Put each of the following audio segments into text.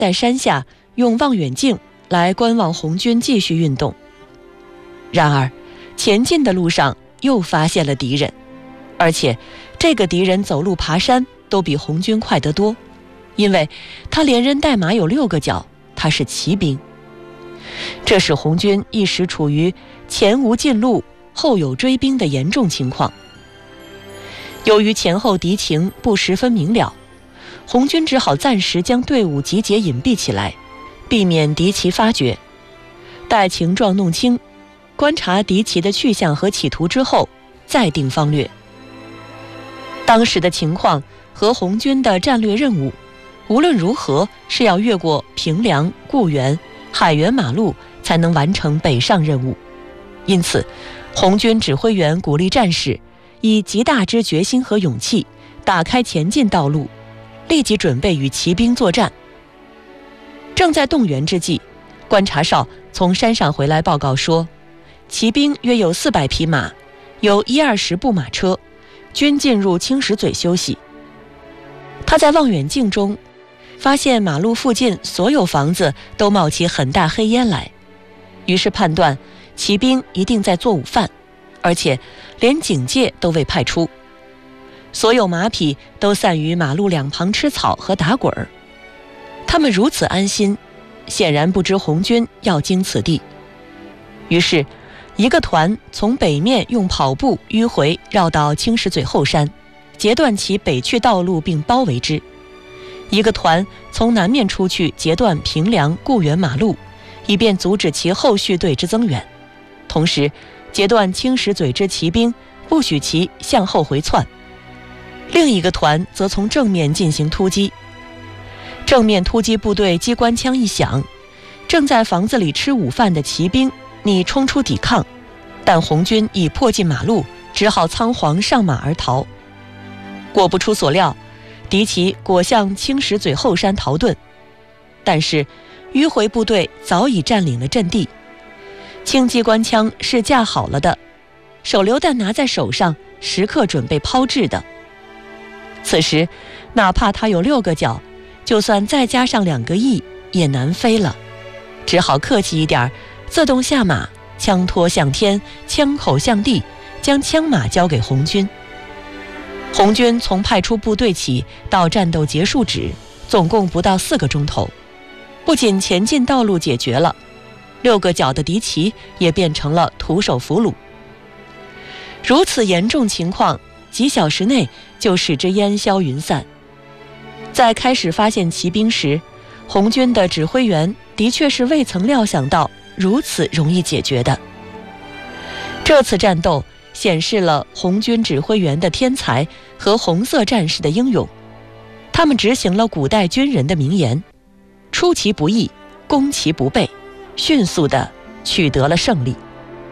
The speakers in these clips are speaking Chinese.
在山下用望远镜来观望红军继续运动。然而前进的路上又发现了敌人，而且这个敌人走路爬山都比红军快得多，因为他连人带马有6个脚，他是骑兵。这使红军一时处于前无近路后有追兵的严重情况。由于前后敌情不十分明了，红军只好暂时将队伍集结隐蔽起来，避免敌骑发觉。待情状弄清，观察敌骑的去向和企图之后，再定方略。当时的情况和红军的战略任务，无论如何是要越过平凉、固原、海原马路才能完成北上任务。因此，红军指挥员鼓励战士以极大之决心和勇气打开前进道路，立即准备与骑兵作战。正在动员之际，观察哨从山上回来报告说，骑兵约有400匹马，有10-20部马车，均进入青石嘴休息。他在望远镜中发现马路附近所有房子都冒起很大黑烟来，于是判断骑兵一定在做午饭，而且连警戒都未派出。所有马匹都散于马路两旁吃草和打滚儿。他们如此安心，显然不知红军要经此地。于是一个团从北面用跑步迂回绕到青石嘴后山，截断其北去道路并包围之；一个团从南面出去，截断平凉、固原马路，以便阻止其后续队之增援，同时截断青石嘴之骑兵，不许其向后回窜。另一个团则从正面进行突击。正面突击部队机关枪一响，正在房子里吃午饭的骑兵拟冲出抵抗，但红军已迫进马路，只好仓皇上马而逃。果不出所料，敌骑果向青石嘴后山逃遁，但是迂回部队早已占领了阵地。轻机关枪是架好了的，手榴弹拿在手上，时刻准备抛掷的。此时哪怕他有6个脚，就算再加上2个翼也难飞了，只好客气一点，自动下马，枪托向天，枪口向地，将枪马交给红军。红军从派出部队起到战斗结束止，总共不到4个钟头。不仅前进道路解决了，6个脚的敌骑也变成了徒手俘虏。如此严重情况，几小时内就使之烟消云散。在开始发现骑兵时，红军的指挥员的确是未曾料想到如此容易解决的。这次战斗显示了红军指挥员的天才和红色战士的英勇，他们执行了古代军人的名言：出其不意，攻其不备，迅速地取得了胜利。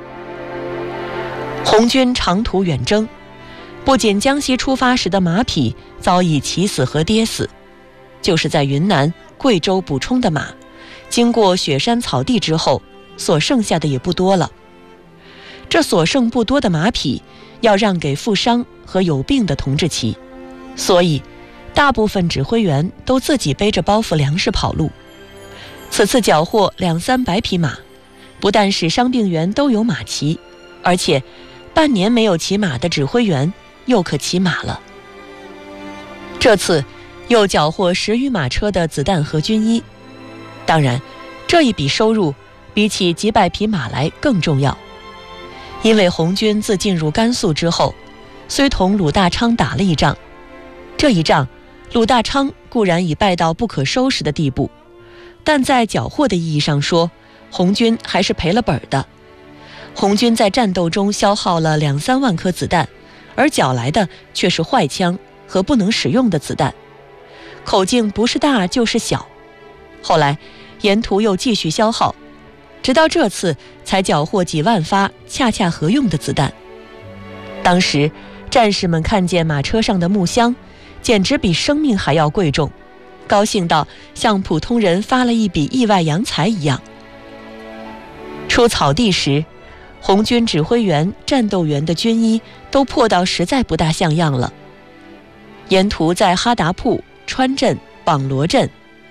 红军长途远征，不仅江西出发时的马匹早已骑死和跌死，就是在云南、贵州补充的马，经过雪山草地之后，所剩下的也不多了。这所剩不多的马匹要让给负伤和有病的同志骑，所以大部分指挥员都自己背着包袱粮食跑路。此次缴获200-300匹马，不但使伤病员都有马骑，而且半年没有骑马的指挥员又可骑马了。这次又缴获10余马车的子弹和军衣，当然这一笔收入比起几百匹马来更重要。因为红军自进入甘肃之后，虽同鲁大昌打了一仗，这一仗鲁大昌固然已败到不可收拾的地步，但在缴获的意义上说，红军还是赔了本的。红军在战斗中消耗了2-3万颗子弹，而缴来的却是坏枪和不能使用的子弹，口径不是大就是小。后来沿途又继续消耗，直到这次才缴获几万发恰恰合用的子弹。当时战士们看见马车上的木箱，简直比生命还要贵重，高兴到像普通人发了一笔意外洋财一样。出草地时，红军指挥员、战斗员的军衣都破到实在不大像样了。沿途在哈达铺、川镇、榜罗镇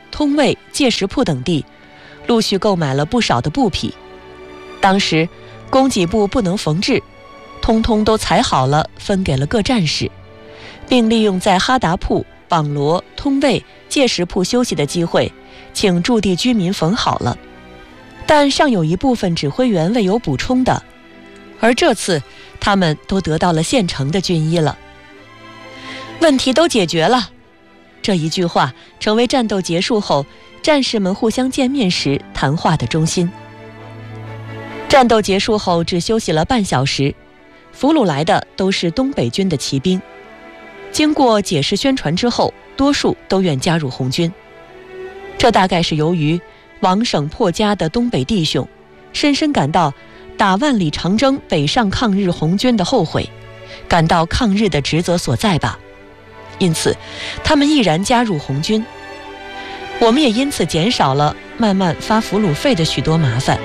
通渭、界石铺等地，陆续购买了不少的布匹。当时供给部不能缝制，通通都裁好了，分给了各战士，并利用在哈达铺、榜罗、通渭、界石铺休息的机会，请驻地居民缝好了。但尚有一部分指挥员未有补充的，而这次他们都得到了现成的军衣了。问题都解决了，这一句话成为战斗结束后战士们互相见面时谈话的中心。战斗结束后只休息了半小时，俘虏来的都是东北军的骑兵，经过解释宣传之后，多数都愿加入红军。这大概是由于亡省破家的东北弟兄深深感到打万里长征北上抗日红军的后悔，感到抗日的职责所在吧。因此他们毅然加入红军，我们也因此减少了慢慢发俘虏费的许多麻烦。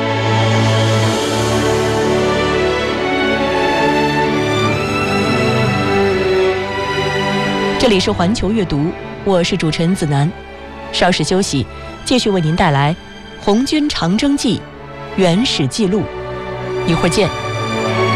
这里是环球阅读，我是主持人子楠。稍事休息，继续为您带来《红军长征记》原始记录。一会儿见。